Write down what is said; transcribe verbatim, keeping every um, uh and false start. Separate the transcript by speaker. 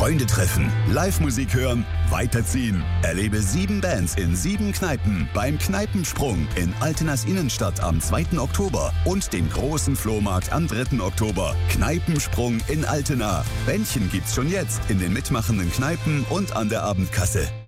Speaker 1: Freunde treffen, Live-Musik hören, weiterziehen. Erlebe sieben Bands in sieben Kneipen beim Kneipensprung in Altenas Innenstadt am zweiten Oktober und dem großen Flohmarkt am dritten Oktober. Kneipensprung in Altena. Bändchen gibt's schon jetzt in den mitmachenden Kneipen und an der Abendkasse.